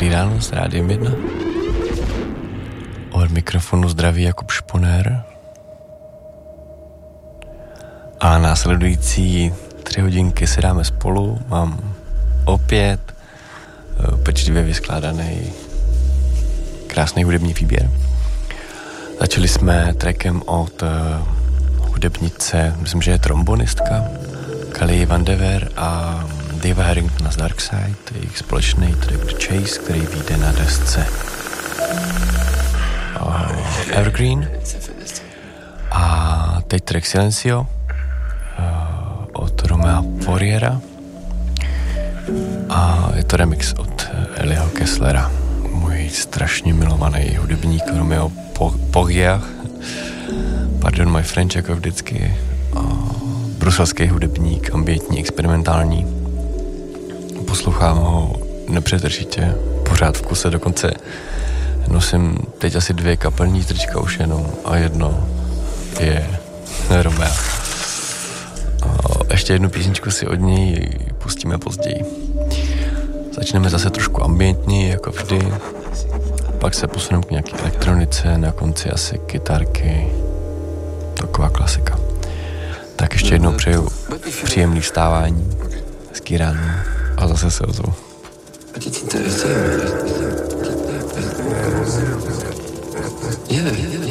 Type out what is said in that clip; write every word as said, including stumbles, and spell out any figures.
Dobrý ráno s Rádiem jedna. Od mikrofonu zdraví Jakub Šponér. A následující tři hodinky si dáme spolu. Mám opět pečlivě vyskládaný krásný hudební výběr. Začali jsme trackem od hudebnice, myslím, že je trombonistka, Kali Van Dever a Dave Harrington z Darkside, jejich společný track The Chase, který vyjde na desce uh, Evergreen. A teď track Silencio uh, od Romea Poiriera a je to remix od Eliho Kesslera, můj strašně milovaný hudebník Romeo Poirier, pardon my French, jako vždycky, uh, bruselský hudebník, ambientní, experimentální. Poslouchám ho nepřetržitě, pořád v kuse, dokonce nosím teď asi dvě kapelní trička už jenom a jedno je Romeo. Ještě jednu písničku si od něj pustíme později. Začneme zase trošku ambientní, jako vždy, pak se posuneme k nějaké elektronice, na konci asi kytarky, taková klasika. Tak ještě jednou přeju příjemný vstávání, hezký ráno a zase se ozvu. Yeah, yeah.